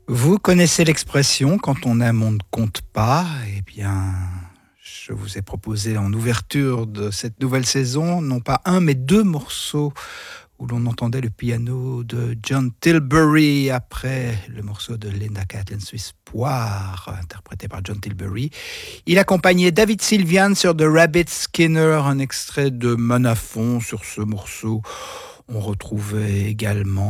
Vous connaissez l'expression quand on aime, on ne compte pas. Eh bien, je vous ai proposé en ouverture de cette nouvelle saison, non pas un, mais deux morceaux où l'on entendait le piano de John Tilbury après le morceau de Linda Catlin Swiss Poire, interprété par John Tilbury. Il accompagnait David Sylvian sur The Rabbit Skinner, un extrait de Manafon sur ce morceau. On retrouvait également